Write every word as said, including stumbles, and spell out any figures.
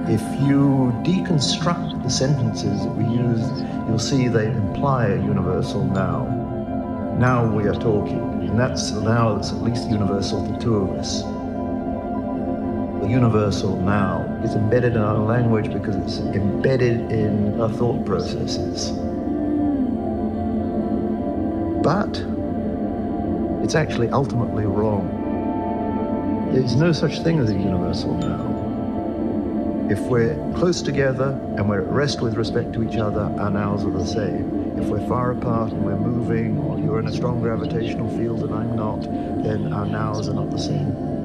If you deconstruct the sentences that we use, you'll see they imply a universal now. Now we are talking, and that's the now that's at least universal to two of us. The universal now is embedded in our language because it's embedded in our thought processes. But it's actually ultimately wrong. There's no such thing as a universal now. If we're close together and we're at rest with respect to each other, our nows are the same. If we're far apart and we're moving, or you're in a strong gravitational field and I'm not, then our nows are not the same.